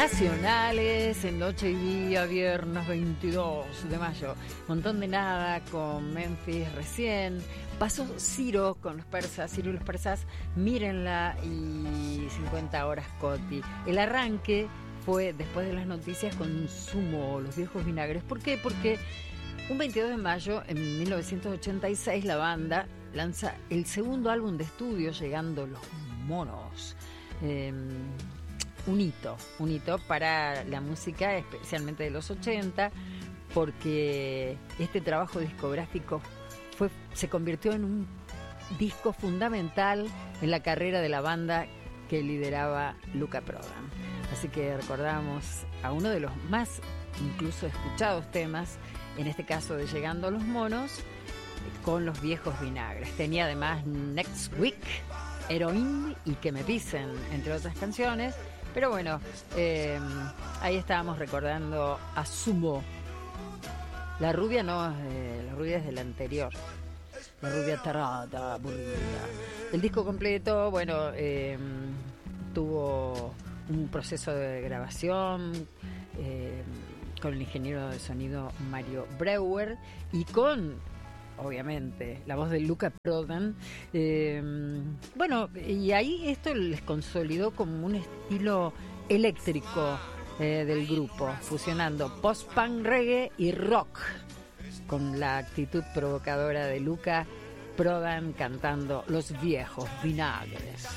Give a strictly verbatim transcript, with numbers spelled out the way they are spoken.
nacionales en Noche y Día, viernes veintidós de mayo. Montón de Nada con Memphis recién. Pasó Ciro con los persas, Ciro y los persas, Mírenla y cincuenta horas Coti. El arranque fue después de las noticias con Sumo, Los Viejos Vinagres. ¿Por qué? Porque un veintidós de mayo, en mil novecientos ochenta y seis, la banda lanza el segundo álbum de estudio, Llegando los Monos. Eh, un hito, un hito para la música, especialmente de los ochenta, porque este trabajo discográfico fue, se convirtió en un disco fundamental en la carrera de la banda que lideraba Luca Prodan. Así que recordamos a uno de los más incluso escuchados temas, en este caso de Llegando a los Monos, con Los Viejos Vinagres. Tenía además Next Week, Heroín y Que me pisen, entre otras canciones. Pero bueno, eh, ahí estábamos recordando a Sumo. La rubia no, eh, la rubia es del anterior. La rubia tarada, aburrida. El disco completo, bueno, eh, tuvo un proceso de grabación eh, con el ingeniero de sonido Mario Breuer y con, obviamente, la voz de Luca Prodan. Eh, bueno, y ahí esto les consolidó como un estilo eléctrico eh, del grupo, fusionando post-punk, reggae y rock, con la actitud provocadora de Luca Prodan cantando Los Viejos Vinagres.